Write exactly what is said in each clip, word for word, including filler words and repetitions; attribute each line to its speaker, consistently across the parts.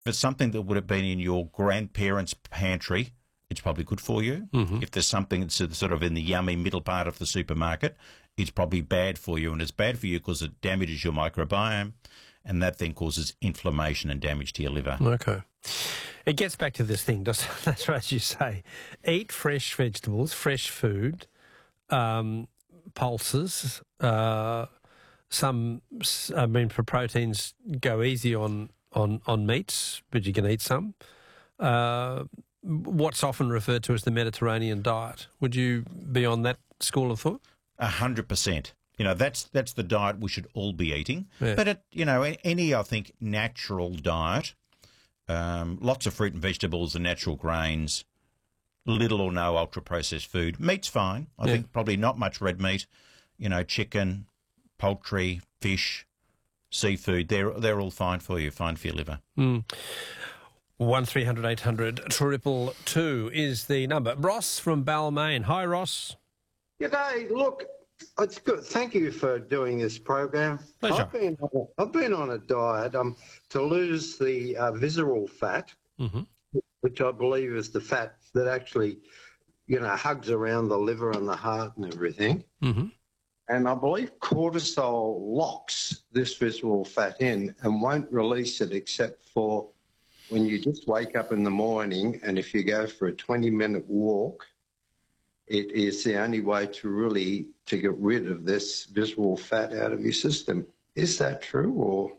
Speaker 1: it's something that would have been in your grandparents' pantry, it's probably good for you. Mm-hmm. If there's something that's sort of in the yummy middle part of the supermarket, it's probably bad for you. And it's bad for you because it damages your microbiome, and that then causes inflammation and damage to your liver.
Speaker 2: Okay. It gets back to this thing, doesn't it? That's right, as you say. Eat fresh vegetables, fresh food, um, pulses. Uh, some, I mean, for proteins, go easy on, on, on meats, but you can eat some. Uh, what's often referred to as the Mediterranean diet. Would you be on that school of thought?
Speaker 1: A hundred percent. You know, that's that's the diet we should all be eating.
Speaker 2: Yeah.
Speaker 1: But, it, you know, any, I think, natural diet, um, lots of fruit and vegetables and natural grains, little or no ultra-processed food. Meat's fine. I
Speaker 2: Yeah.
Speaker 1: think probably not much red meat, you know, chicken, poultry, fish, seafood. They're, they're all fine for you, fine for your liver.
Speaker 2: Mm. one three hundred eight hundred triple two is the number. Ross from Balmain. Hi, Ross.
Speaker 3: G'day. Look, it's good. Thank you for doing this program.
Speaker 1: Pleasure.
Speaker 3: I've been on a, I've been on a diet um, to lose the uh, visceral fat,
Speaker 2: Mm-hmm.
Speaker 3: which I believe is the fat that actually, you know, hugs around the liver and the heart and everything.
Speaker 2: Mm-hmm.
Speaker 3: And I believe cortisol locks this visceral fat in and won't release it except for when you just wake up in the morning, and if you go for a twenty-minute walk, it is the only way to really to get rid of this visceral fat out of your system. Is that true, or?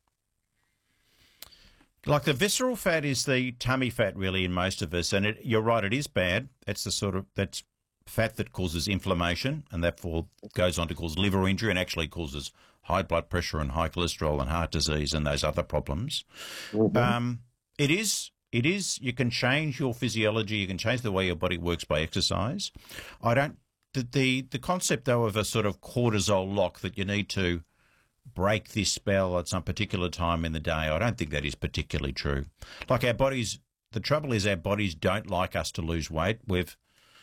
Speaker 1: Like the visceral fat is the tummy fat really in most of us, and it, you're right, it is bad. That's the sort of, that's fat that causes inflammation and therefore goes on to cause liver injury and actually causes high blood pressure and high cholesterol and heart disease and those other problems.
Speaker 3: Mm-hmm.
Speaker 1: Um, it is, it is, you can change your physiology, you can change the way your body works by exercise. I don't, the, the, the concept though of a sort of cortisol lock that you need to break this spell at some particular time in the day, I don't think that is particularly true. Like our bodies, the trouble is our bodies don't like us to lose weight. We've,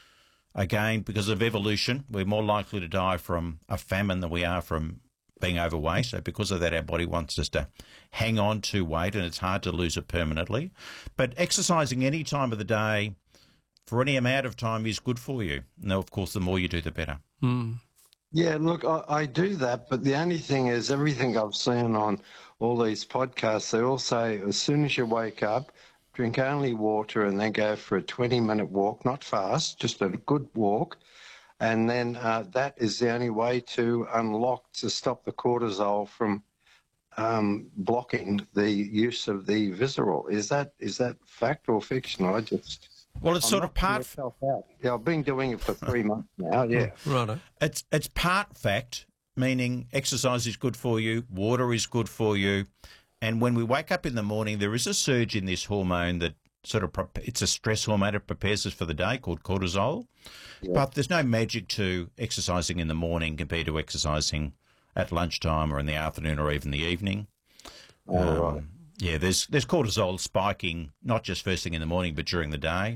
Speaker 1: again, because of evolution, we're more likely to die from a famine than we are from being overweight. So because of that, our body wants us to hang on to weight, and it's hard to lose it permanently. But exercising any time of the day for any amount of time is good for you. Now, of course, the more you do, the better.
Speaker 2: Mm.
Speaker 3: Yeah, look, I, I do that, but the only thing is everything I've seen on all these podcasts, they all say as soon as you wake up, drink only water and then go for a twenty-minute walk, not fast, just a good walk. And then uh, that is the only way to unlock, to stop the cortisol from um, blocking the use of the visceral. Is that is that fact or fiction? I just...
Speaker 1: Well, it's
Speaker 3: I'm
Speaker 1: sort of
Speaker 3: knocking
Speaker 1: part...
Speaker 3: myself out. Yeah, I've been doing it for three months now, yeah.
Speaker 2: Righto.
Speaker 1: It's, it's part fact, meaning exercise is good for you, water is good for you. And when we wake up in the morning, there is a surge in this hormone that sort of, it's a stress hormone. It prepares us for the day called cortisol.
Speaker 3: Yeah.
Speaker 1: But there's no magic to exercising in the morning compared to exercising at lunchtime or in the afternoon or even the evening.
Speaker 3: Oh,
Speaker 1: um,
Speaker 3: right.
Speaker 1: Yeah, there's there's cortisol spiking, not just first thing in the morning, but during the day.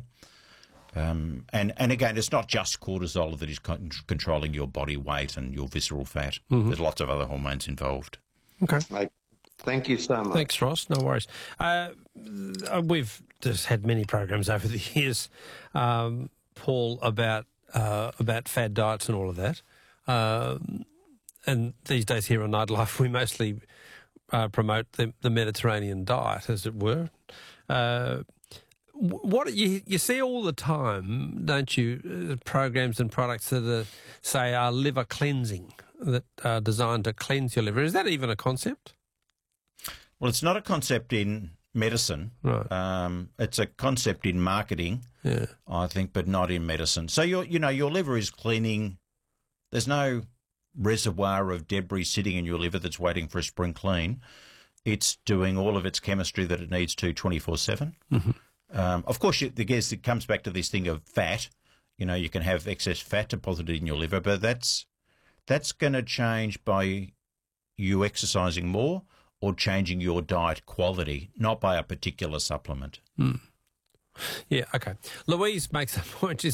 Speaker 1: Um, and, and again, it's not just cortisol that is con- controlling your body weight and your visceral fat.
Speaker 2: Mm-hmm.
Speaker 1: There's lots of other hormones involved.
Speaker 2: Okay.
Speaker 3: Mate, thank you so much.
Speaker 2: Thanks, Ross. No worries. Uh, we've just had many programs over the years, um, Paul, about uh, about fad diets and all of that. Um, and these days here on Nightlife, we mostly uh, promote the, the Mediterranean diet, as it were. Uh, what you you see all the time, don't you? Uh, programs and products that are, say are liver cleansing, that are designed to cleanse your liver. Is that even a concept?
Speaker 1: Well, it's not a concept in medicine.
Speaker 2: Right.
Speaker 1: Um, it's a concept in marketing,
Speaker 2: Yeah.
Speaker 1: I think, but not in medicine. So your you know your liver is cleaning. There's no reservoir of debris sitting in your liver that's waiting for a spring clean. It's doing all of its chemistry that it needs to twenty-four seven.
Speaker 2: Mm-hmm.
Speaker 1: Um, of course, you, I guess it comes back to this thing of fat. You know, you can have excess fat deposited in your liver, but that's that's going to change by you exercising more or changing your diet quality, not by a particular supplement.
Speaker 2: Mm. Yeah, okay. Louise makes a point. Just look,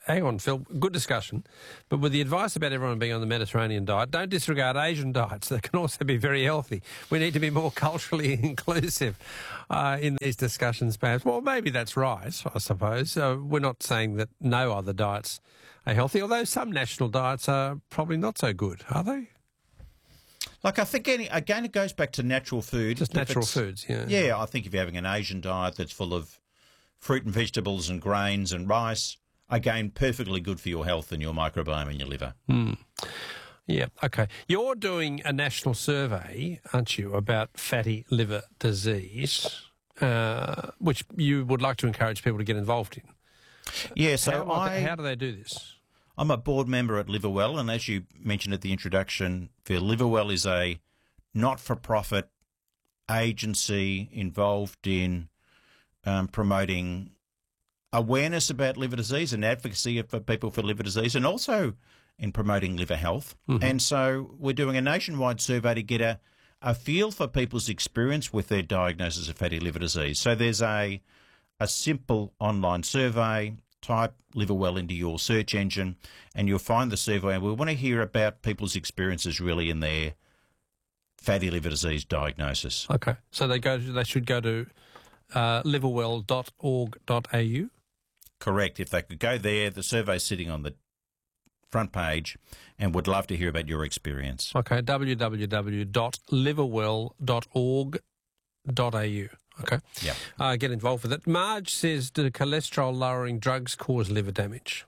Speaker 2: hang on, Phil, good discussion. But with the advice about everyone being on the Mediterranean diet, don't disregard Asian diets. They can also be very healthy. We need to be more culturally inclusive uh, in these discussions, perhaps. Well, maybe that's right, I suppose. Uh, we're not saying that no other diets are healthy, although some national diets are probably not so good, are they?
Speaker 1: Like, I think, any, again, it goes back to natural food.
Speaker 2: Just
Speaker 1: If
Speaker 2: natural
Speaker 1: it's-
Speaker 2: foods, yeah.
Speaker 1: Yeah, I think if you're having an Asian diet that's full of fruit and vegetables and grains and rice, again, perfectly good for your health and your microbiome and your liver.
Speaker 2: Mm. Yeah, okay. You're doing a national survey, aren't you, about fatty liver disease, uh, which you would like to encourage people to get involved in.
Speaker 1: Yeah, so
Speaker 2: how,
Speaker 1: I,
Speaker 2: how do they do this?
Speaker 1: I'm a board member at Liverwell, and as you mentioned at the introduction, Phil, Liverwell is a not-for-profit agency involved in um, promoting awareness about liver disease and advocacy for people for liver disease, and also in promoting liver health.
Speaker 2: Mm-hmm.
Speaker 1: And so we're doing a nationwide survey to get a, a feel for people's experience with their diagnosis of fatty liver disease. So there's a a simple online survey. Type Liverwell into your search engine and you'll find the survey. And we want to hear about people's experiences really in their fatty liver disease diagnosis.
Speaker 2: Okay, so they go. To, they should go to uh, liverwell dot org dot a u.
Speaker 1: Correct. If they could go there, the survey's sitting on the front page and would love to hear about your experience.
Speaker 2: Okay, w w w dot liverwell dot org dot a u. Okay.
Speaker 1: Yeah.
Speaker 2: Uh, get involved with it. Marge says, do cholesterol-lowering drugs cause liver damage?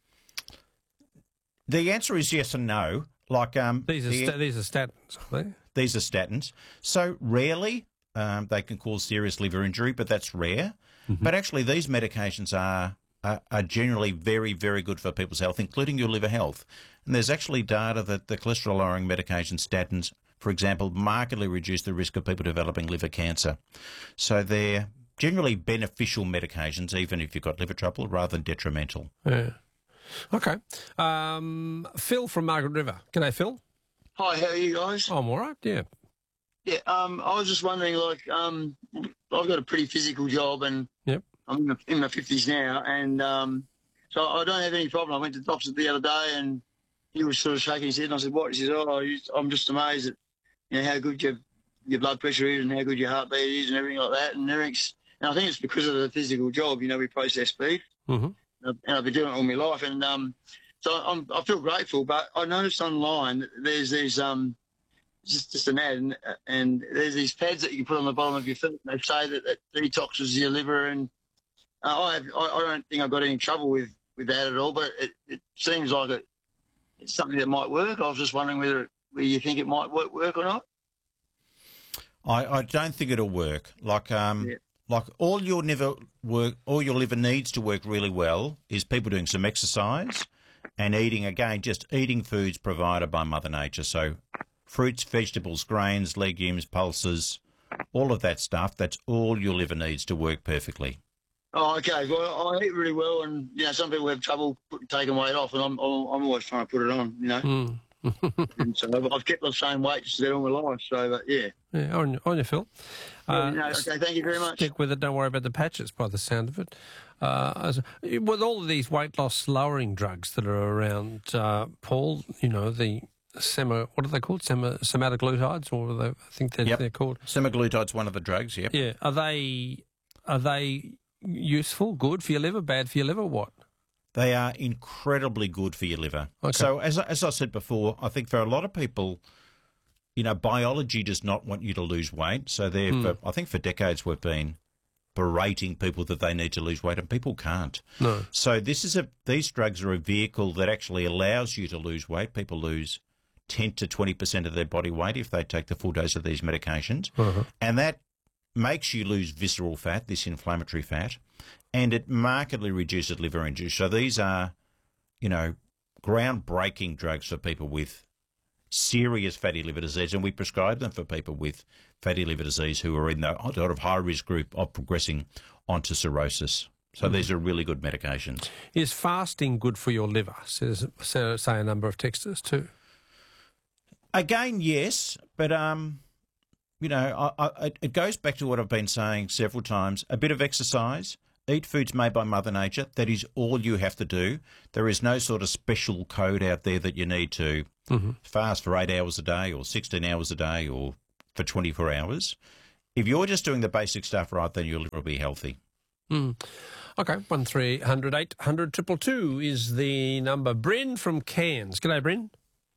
Speaker 1: The answer is yes and no. Like um,
Speaker 2: These are
Speaker 1: the-
Speaker 2: sta- these are statins, are they?
Speaker 1: These are statins. So rarely um, they can cause serious liver injury, but that's rare.
Speaker 2: Mm-hmm.
Speaker 1: But actually these medications are, are are generally very, very good for people's health, including your liver health. And there's actually data that the cholesterol-lowering medications, statins, for example, markedly reduce the risk of people developing liver cancer. So they're generally beneficial medications, even if you've got liver trouble, rather than detrimental.
Speaker 2: Yeah. Okay. Um, Phil from Margaret River. G'day, Phil.
Speaker 4: Hi, how are you guys?
Speaker 2: Oh, I'm all right, yeah.
Speaker 4: Yeah, um, I was just wondering, like, um, I've got a pretty physical job, and
Speaker 2: Yep.
Speaker 4: I'm in, the, in my fifties now, and um, so I don't have any problem. I went to the doctor the other day, and he was sort of shaking his head, and I said, "What?" He said, "Oh, you, I'm just amazed at you know how good your your blood pressure is, and how good your heartbeat is, and everything like that." And everything's, and I think it's because of the physical job. You know, we process beef,
Speaker 2: Mm-hmm.
Speaker 4: and I've been doing it all my life, and um, so I'm, I feel grateful. But I noticed online that there's these um. Just, just an ad, and, and there's these pads that you can put on the bottom of your foot. And they say that that detoxes your liver, and uh, I, have, I I don't think I've got any trouble with, with that at all. But it, it seems like it, it's something that might work. I was just wondering whether, it, whether you think it might work, work or not.
Speaker 1: I, I don't think it'll work. Like um,
Speaker 4: Yeah.
Speaker 1: like all your liver work, all your liver needs to work really well is people doing some exercise and eating again, just eating foods provided by Mother Nature. So fruits, vegetables, grains, legumes, pulses, all of that stuff. That's all your liver needs to work perfectly.
Speaker 4: Oh, okay. Well, I eat really well, and you know, some people have trouble put, taking weight off, and I'm, I'm I'm always trying to put it on. You know,
Speaker 2: Mm.
Speaker 4: and so I've, I've kept the same weight just about all my life. So, but yeah.
Speaker 2: Yeah, on, on you, Phil. Uh,
Speaker 4: no, okay. Thank you very much.
Speaker 2: Stick with it. Don't worry about the patches by the sound of it. Uh, as- with all of these weight loss lowering drugs that are around, uh, Paul, you know, the sema, what are they called? Sema, semaglutides, or are they, I think they're,
Speaker 1: Yep.
Speaker 2: they're called.
Speaker 1: Semaglutide's one of the drugs, yep.
Speaker 2: Yeah. Are they, are they useful, good for your liver, bad for your liver, what?
Speaker 1: They are incredibly good for your liver.
Speaker 2: Okay.
Speaker 1: So as, I- as I said before, I think for a lot of people, you know, biology does not want you to lose weight. So therefore, I think for decades we've been berating people that they need to lose weight, and people can't.
Speaker 2: No.
Speaker 1: So this is a these drugs are a vehicle that actually allows you to lose weight. People lose ten to twenty percent of their body weight if they take the full dose of these medications.
Speaker 2: Uh-huh.
Speaker 1: And that makes you lose visceral fat, this inflammatory fat, and it markedly reduces liver injury. So these are, you know, groundbreaking drugs for people with serious fatty liver disease, and we prescribe them for people with fatty liver disease who are in the sort of high-risk group of progressing onto cirrhosis. So
Speaker 2: Mm-hmm.
Speaker 1: these are really good medications.
Speaker 2: Is fasting good for your liver? Says, say say a number of texters too.
Speaker 1: Again, yes, but um, you know, I, I, it goes back to what I've been saying several times. A bit of exercise, eat foods made by Mother Nature. That is all you have to do. There is no sort of special code out there that you need to mm-hmm. fast for eight hours a day or sixteen hours a day or for twenty-four hours. If you're just doing the basic stuff right, then your liver will be healthy.
Speaker 2: Mm. Okay, one three hundred eight hundred two two two is the number. Bryn from Cairns. G'day, Bryn.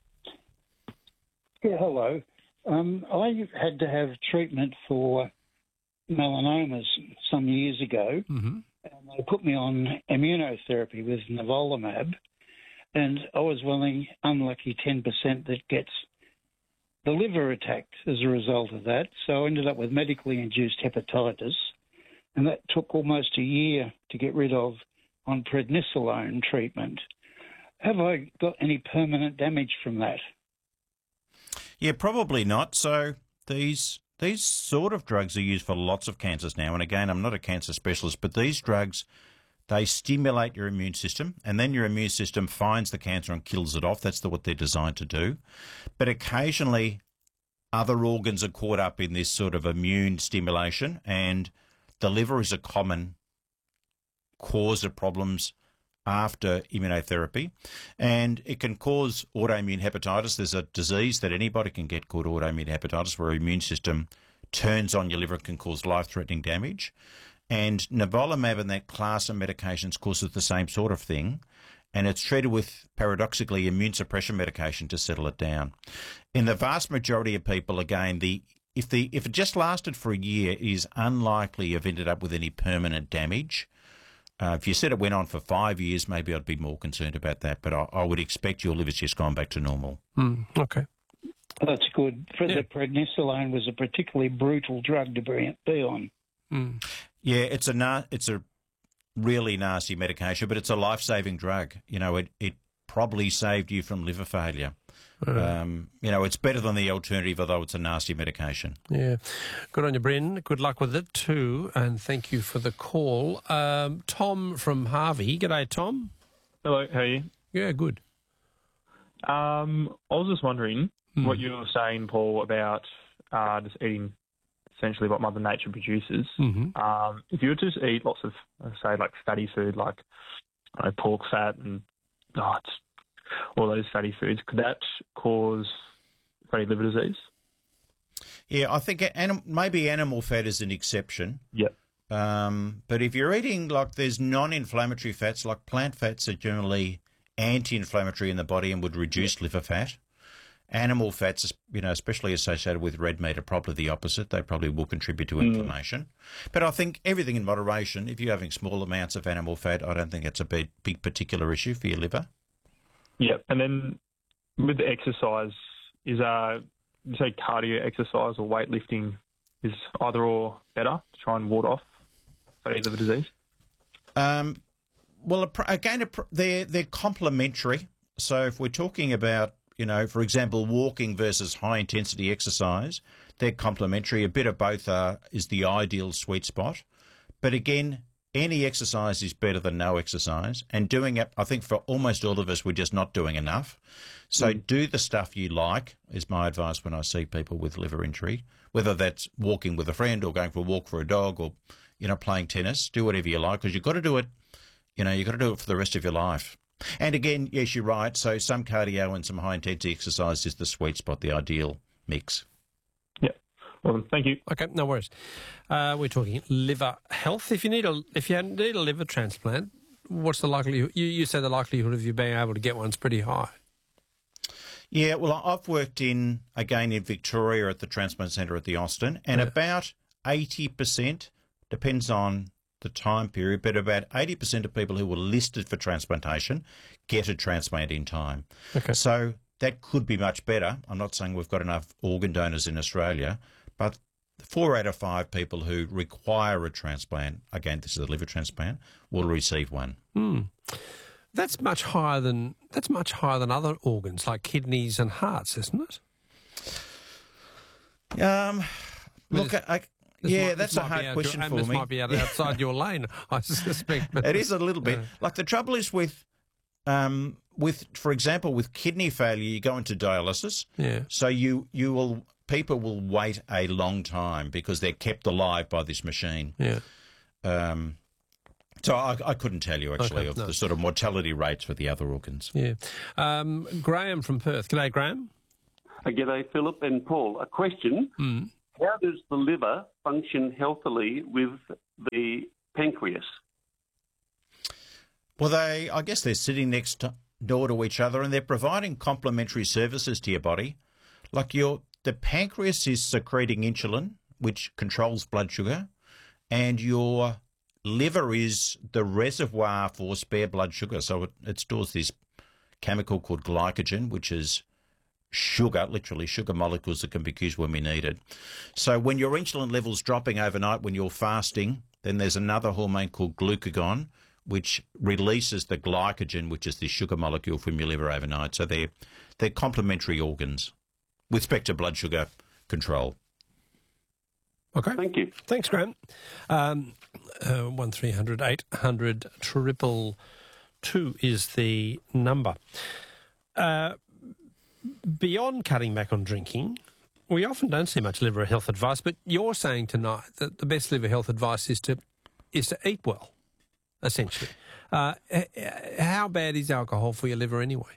Speaker 5: Yeah, hello. Um, I had to have treatment for melanomas some years ago,
Speaker 2: mm-hmm.
Speaker 5: and they put me on immunotherapy with nivolumab, and I was one of the unlucky ten percent that gets the liver attacked as a result of that. So I ended up with medically induced hepatitis, and that took almost a year to get rid of on prednisolone treatment. Have I got any permanent damage from that?
Speaker 1: Yeah, probably not. So these these sort of drugs are used for lots of cancers now. And again, I'm not a cancer specialist, but these drugs, they stimulate your immune system, and then your immune system finds the cancer and kills it off. That's the, what they're designed to do. But occasionally, other organs are caught up in this sort of immune stimulation, and the liver is a common cause of problems after immunotherapy, and it can cause autoimmune hepatitis. There's a disease that anybody can get called autoimmune hepatitis, where your immune system turns on your liver and can cause life-threatening damage. And nivolumab and that class of medications causes the same sort of thing, and it's treated with, paradoxically, immune suppression medication to settle it down. In the vast majority of people, again, the if the if it just lasted for a year, it is unlikely you've ended up with any permanent damage. Uh, if you said it went on for five years, maybe I'd be more concerned about that, but I, I would expect your liver's just gone back to normal.
Speaker 2: Mm, okay.
Speaker 5: That's good. For
Speaker 2: Yeah.
Speaker 5: The prednisolone was a particularly brutal drug to be be on.
Speaker 2: Mm.
Speaker 1: Yeah, it's a na- it's a really nasty medication, but it's a life-saving drug. You know, it, it probably saved you from liver failure.
Speaker 2: Uh,
Speaker 1: Um, you know, it's better than the alternative, although it's a nasty medication.
Speaker 2: yeah. Good on you, Bryn. Good luck with it too, and thank you for the call. Um, Tom from Harvey. G'day, Tom.
Speaker 6: Hello, how are you?
Speaker 2: Yeah, good.
Speaker 6: Um, I was just wondering
Speaker 2: Hmm.
Speaker 6: what you were saying, Paul, about uh, just eating essentially what Mother Nature produces.
Speaker 2: Mm-hmm.
Speaker 6: Um, if you were to just eat lots of, uh, say, like fatty food, like I don't know, pork fat and oh, it's all those fatty foods, could that cause fatty liver disease?
Speaker 1: Yeah, I think anim- maybe animal fat is an exception.
Speaker 6: Yep.
Speaker 1: Um, but if you're eating, like, there's non-inflammatory fats, like plant fats are generally anti-inflammatory in the body and would reduce liver fat. Animal fats, you know, especially associated with red meat, are probably the opposite. They probably will contribute to inflammation. But I think everything in moderation. If you're having small amounts of animal fat, I don't think it's a big, big particular issue for your liver.
Speaker 6: Yep. And then with the exercise, is uh, you say cardio exercise or weightlifting, is either or better to try and ward off fatty liver disease?
Speaker 1: Um, well, again, they're they're complementary. So if we're talking about, you know, for example, walking versus high intensity exercise, they're complementary. A bit of both are, is the ideal sweet spot. But again, any exercise is better than no exercise. And doing it, I think for almost all of us, we're just not doing enough. So mm. do the stuff you like, is my advice when I see people with liver injury, whether that's walking with a friend or going for a walk for a dog or, you know, playing tennis. Do whatever you like, because you've got to do it, you know, you've got to do it for the rest of your life. And again, yes, you're right. So some cardio and some high-intensity exercise is the sweet spot, the ideal mix.
Speaker 6: Yeah. Well, thank you.
Speaker 2: Okay, no worries. Uh, we're talking liver health. If you need a if you need a liver transplant, what's the likelihood? You, you say the likelihood of you being able to get one's pretty high.
Speaker 1: Yeah, well, I've worked in, again, in Victoria at the Transplant Centre at the Austin, and
Speaker 2: Yeah.
Speaker 1: about eighty percent, depends on the time period, but about eighty percent of people who were listed for transplantation get a transplant in time.
Speaker 2: Okay.
Speaker 1: So that could be much better. I'm not saying we've got enough organ donors in Australia, but four out of five people who require a transplant, again, this is a liver transplant, will receive one.
Speaker 2: Hmm. That's much higher than that's much higher than other organs like kidneys and hearts, isn't it?
Speaker 1: Um, look, I,
Speaker 2: This
Speaker 1: yeah,
Speaker 2: might-
Speaker 1: that's
Speaker 2: this
Speaker 1: a
Speaker 2: might be
Speaker 1: hard
Speaker 2: out
Speaker 1: question
Speaker 2: your,
Speaker 1: for
Speaker 2: this
Speaker 1: me.
Speaker 2: might be out, outside your lane, I suspect. But
Speaker 1: It is a little bit.
Speaker 2: Yeah.
Speaker 1: Like the trouble is with, um, with for example, with kidney failure, you go into dialysis.
Speaker 2: Yeah.
Speaker 1: So you you will people will wait a long time because they're kept alive by this machine.
Speaker 2: Yeah.
Speaker 1: Um, So I, I couldn't tell you, actually,
Speaker 2: Okay,
Speaker 1: of
Speaker 2: no.
Speaker 1: the sort of mortality rates for the other organs.
Speaker 2: Yeah. Um, Graham from Perth. G'day, Graham.
Speaker 7: Uh, G'day, Philip and Paul. A question.
Speaker 2: Mm.
Speaker 7: How does the liver function healthily with the pancreas?
Speaker 1: Well, they, I guess they're sitting next to, door to each other, and they're providing complementary services to your body. Like your, the pancreas is secreting insulin, which controls blood sugar, and your liver is the reservoir for spare blood sugar. So it, it stores this chemical called glycogen, which is sugar, literally sugar molecules that can be used when we need it. So when your insulin level's dropping overnight when you're fasting, then there's another hormone called glucagon, which releases the glycogen, which is the sugar molecule from your liver overnight. So they're, they're complementary organs with respect to blood sugar control.
Speaker 2: Okay.
Speaker 7: Thank you.
Speaker 2: Thanks, Graham. Um, uh, one three hundred eight hundred triple two is the number. Uh, beyond cutting back on drinking, we often don't see much liver health advice, but you're saying tonight that the best liver health advice is to is to eat well, essentially. Uh, h- how bad is alcohol for your liver anyway?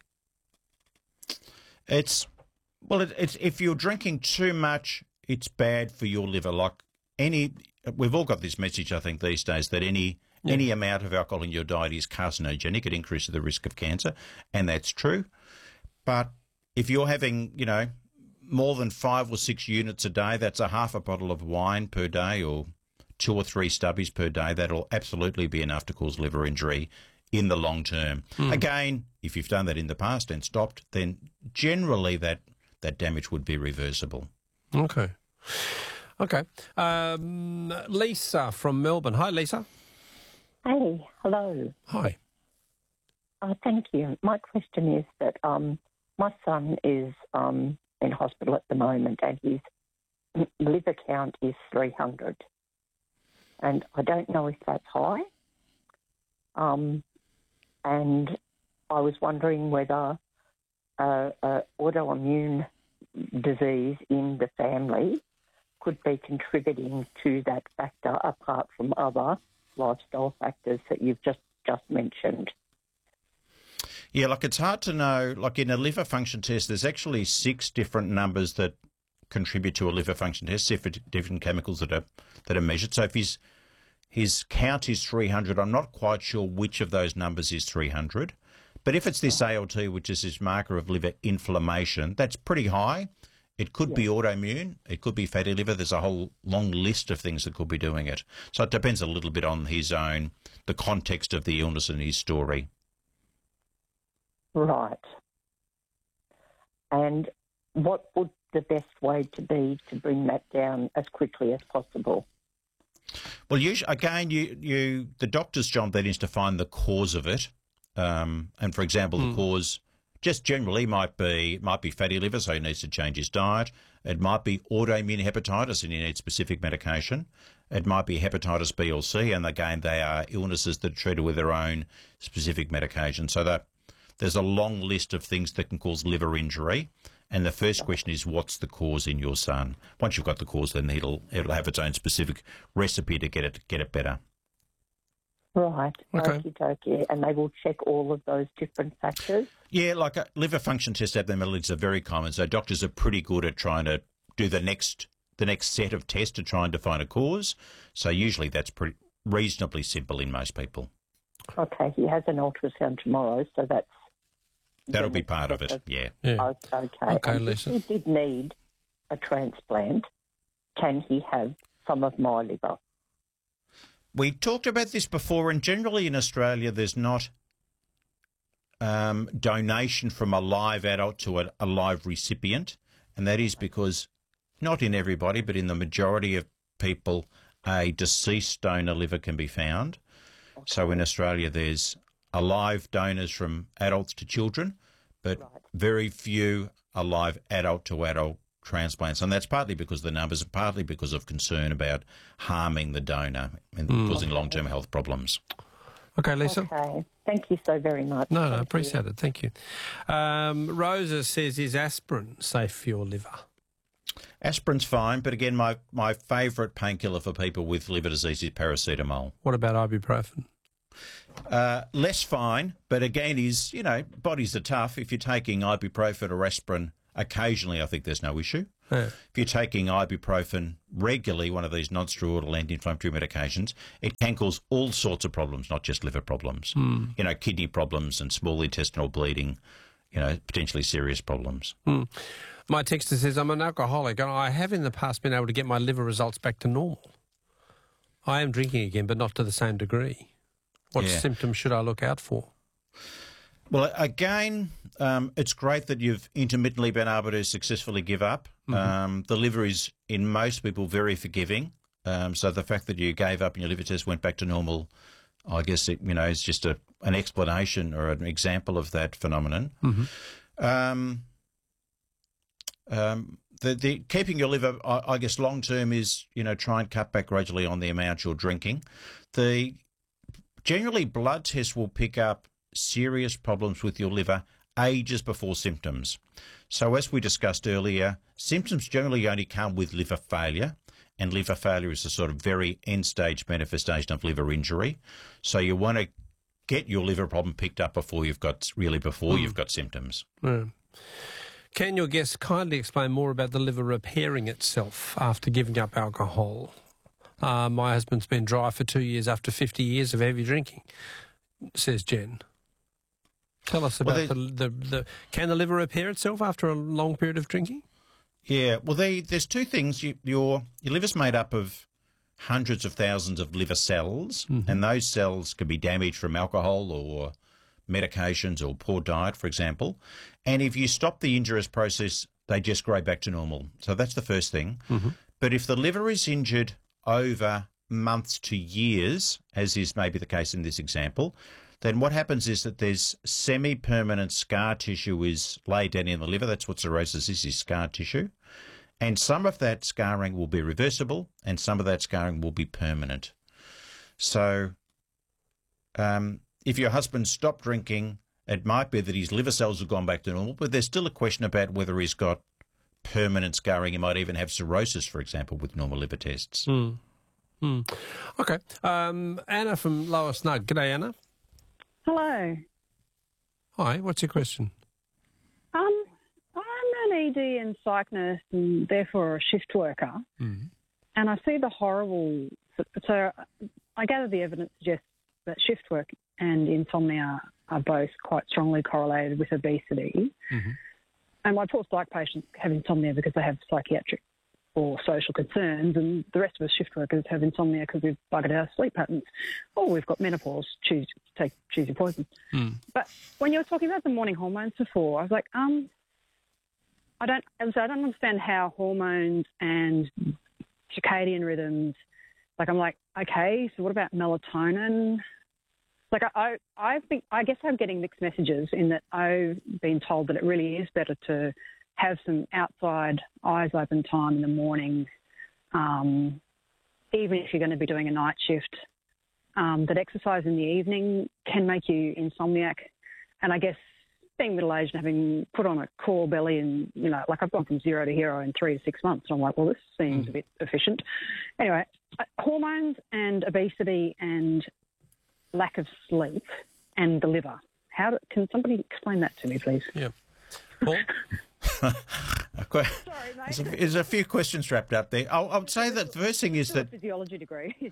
Speaker 1: It's, well, it, it's if you're drinking too much, it's bad for your liver. Like any, we've all got this message, I think, these days that any yeah. any amount of alcohol in your diet is carcinogenic. It increases the risk of cancer, and that's true. But if you're having, you know, more than five or six units a day, that's a half a bottle of wine per day, or two or three stubbies per day. That'll absolutely be enough to cause liver injury in the long term. Mm. Again, if you've done that in the past and stopped, then generally that that damage would be reversible.
Speaker 2: Okay. Okay. Um, Lisa from Melbourne. Hi, Lisa.
Speaker 8: Hey, hello.
Speaker 2: Hi.
Speaker 8: Uh, thank you. My question is that um, my son is um, in hospital at the moment and his liver count is three hundred. And I don't know if that's high. Um, and I was wondering whether uh, uh, autoimmune disease in the family could be contributing to that factor apart from other lifestyle factors that you've just, just mentioned.
Speaker 1: Yeah, like it's hard to know. Like in a liver function test, there's actually six different numbers that contribute to a liver function test, different, different chemicals that are that are measured. So if his his count is three hundred, I'm not quite sure which of those numbers is three hundred. But if it's this A L T, which is this marker of liver inflammation, that's pretty high. It could yeah. be autoimmune. It could be fatty liver. There's a whole long list of things that could be doing it. So it depends a little bit on his own, the context of the illness and his story.
Speaker 8: Right. And what would the best way to be to bring that down as quickly as possible?
Speaker 1: Well, usually, again, you, you the doctor's job then is to find the cause of it. Um, and, for example, mm. the cause just generally might be might be fatty liver, so he needs to change his diet. It might be autoimmune hepatitis and he needs specific medication. It might be hepatitis B or C, and, again, they are illnesses that are treated with their own specific medication. So that there's a long list of things that can cause liver injury. And the first question is, what's the cause in your son? Once you've got the cause, then it'll it'll have its own specific recipe to get it get it better.
Speaker 8: Right.
Speaker 2: Okay.
Speaker 8: Okie dokie. And they will check all of those different factors?
Speaker 1: Yeah, like a liver function test abnormalities are very common. So doctors are pretty good at trying to do the next the next set of tests to try and define a cause. So usually that's pretty reasonably simple in most people.
Speaker 8: Okay. He has an ultrasound tomorrow, so that's
Speaker 1: That'll be part of it, yeah.
Speaker 2: yeah.
Speaker 8: Okay.
Speaker 2: Okay,
Speaker 8: and
Speaker 2: Lisa.
Speaker 8: If he did need a transplant, can he have some of my liver?
Speaker 1: We talked about this before, and generally in Australia there's not um, donation from a live adult to a, a live recipient, and that is because not in everybody, but in the majority of people, a deceased donor liver can be found. Okay. So in Australia there's alive donors from adults to children, but right. very few alive adult to adult transplants. And that's partly because the numbers are partly because of concern about harming the donor and mm. causing long-term health problems.
Speaker 2: Okay, Lisa.
Speaker 8: Okay. Thank you so very much.
Speaker 2: No, no,
Speaker 8: Thank
Speaker 2: appreciate
Speaker 8: you.
Speaker 2: it. Thank you. Um, Rosa says, is aspirin safe for your liver?
Speaker 1: Aspirin's fine, but again, my, my favourite painkiller for people with liver disease is paracetamol.
Speaker 2: What about ibuprofen?
Speaker 1: Uh, less fine, but again, is, you know, bodies are tough. If you're taking ibuprofen or aspirin occasionally, I think there's no issue.
Speaker 2: Yeah.
Speaker 1: If you're taking ibuprofen regularly, one of these non-steroidal anti-inflammatory medications, it can cause all sorts of problems, not just liver problems.
Speaker 2: Mm.
Speaker 1: You know, kidney problems and small intestinal bleeding, you know, potentially serious problems.
Speaker 2: Mm. My texter says, I'm an alcoholic and I have in the past been able to get my liver results back to normal. I am drinking again, but not to the same degree. What
Speaker 1: Yeah.
Speaker 2: symptoms should I look out for?
Speaker 1: Well, again, um, it's great that you've intermittently been able to successfully give up.
Speaker 2: Mm-hmm.
Speaker 1: Um, the liver is, in most people, very forgiving. Um, so the fact that you gave up and your liver test went back to normal, I guess it, you know, is just a, an explanation or an example of that phenomenon.
Speaker 2: Mm-hmm.
Speaker 1: Um, um, the, the keeping your liver, I, I guess, long term is, you know, try and cut back gradually on the amount you're drinking. The generally blood tests will pick up serious problems with your liver ages before symptoms. So as we discussed earlier, symptoms generally only come with liver failure, and liver failure is a sort of very end-stage manifestation of liver injury. So you want to get your liver problem picked up before you've got, really before mm. you've got symptoms.
Speaker 2: Yeah. Can your guest kindly explain more about the liver repairing itself after giving up alcohol? Uh, my husband's been dry for two years after fifty years of heavy drinking, says Jen. Tell us about well, the, the, the... Can the liver repair itself after a long period of drinking?
Speaker 1: Yeah, well, they, there's two things. You, your, your liver's made up of hundreds of thousands of liver cells, mm-hmm. and those cells can be damaged from alcohol or medications or poor diet, for example. And if you stop the injurious process, they just grow back to normal. So that's the first thing.
Speaker 2: Mm-hmm.
Speaker 1: But if the liver is injured over months to years, as is maybe the case in this example, then what happens is that there's semi-permanent scar tissue is laid down in the liver. That's what cirrhosis is, is scar tissue. And some of that scarring will be reversible and some of that scarring will be permanent. So um, if your husband stopped drinking, it might be that his liver cells have gone back to normal, but there's still a question about whether he's got permanent scarring. He might even have cirrhosis, for example, with normal liver tests.
Speaker 2: Mm. Mm. Okay. Um, Anna from Lower Snug. G'day, Anna.
Speaker 9: Hello.
Speaker 2: Hi, what's your question?
Speaker 9: Um, I'm an E D and psych nurse and therefore a shift worker.
Speaker 2: Mm.
Speaker 9: And I see the horrible... So I gather the evidence suggests that shift work and insomnia are both quite strongly correlated with obesity.
Speaker 2: Mm-hmm.
Speaker 9: And my poor psych patients have insomnia because they have psychiatric or social concerns, and the rest of us shift workers have insomnia because we've buggered our sleep patterns. Or we've got menopause, choose take choose your poison.
Speaker 2: Mm.
Speaker 9: But when you were talking about the morning hormones before, I was like, um, I don't, as I said, I don't understand how hormones and circadian rhythms. Like I'm like, okay, so what about melatonin? Like I, I think, I guess I'm getting mixed messages in that I've been told that it really is better to have some outside eyes open time in the morning, um, even if you're going to be doing a night shift, um, that exercise in the evening can make you insomniac. And I guess being middle-aged and having put on a core belly and, you know, like I've gone from zero to hero in three to six months. And I'm like, well, this seems mm. a bit efficient. Anyway, hormones and obesity and lack of sleep and the liver. How do, can somebody explain that to me, please?
Speaker 2: Yeah. Paul?
Speaker 9: Sorry, mate.
Speaker 1: There's a, there's a few questions wrapped up there. I, I would say that the first thing is that...
Speaker 9: physiology degree.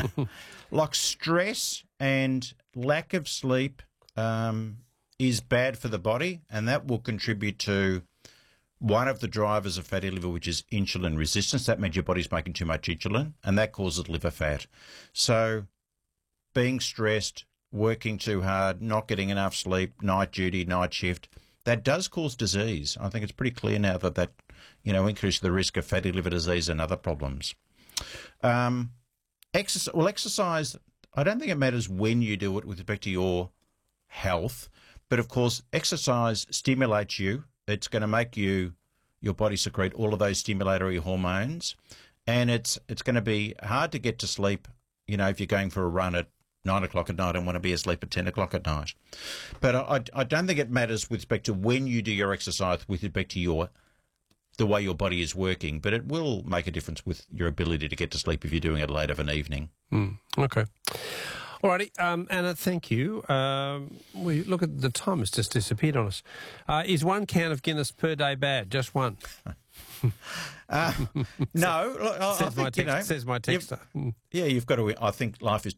Speaker 1: like stress and lack of sleep um, is bad for the body, and that will contribute to one of the drivers of fatty liver, which is insulin resistance. That means your body's making too much insulin, and that causes liver fat. So being stressed, working too hard, not getting enough sleep, night duty, night shift, that does cause disease. I think it's pretty clear now that that, you know, increases the risk of fatty liver disease and other problems. Um, exercise, well, exercise, I don't think it matters when you do it with respect to your health, but of course, exercise stimulates you. It's going to make you, your body secrete all of those stimulatory hormones, and it's it's going to be hard to get to sleep, you know, if you're going for a run at nine o'clock at night and want to be asleep at ten o'clock at night. But I, I don't think it matters with respect to when you do your exercise with respect to your the way your body is working, but it will make a difference with your ability to get to sleep if you're doing it late of an evening.
Speaker 2: Mm, okay. Alrighty, um, Anna, thank you. Um, we look at the time; has just disappeared on us. Uh, is one can of Guinness per day bad? Just one.
Speaker 1: Uh, no, look, I, I
Speaker 2: says, my
Speaker 1: think, you
Speaker 2: text,
Speaker 1: know,
Speaker 2: says my
Speaker 1: you've-
Speaker 2: texter. Mm.
Speaker 1: Yeah, you've got to. I think life is